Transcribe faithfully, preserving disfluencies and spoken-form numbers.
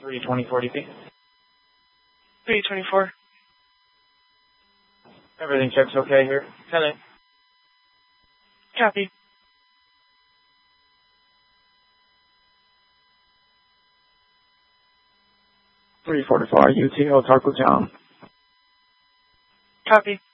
three twenty-four D P. three twenty-four. Everything checks okay here. Tenant. Copy. three forty-four U T Hotel John. Copy.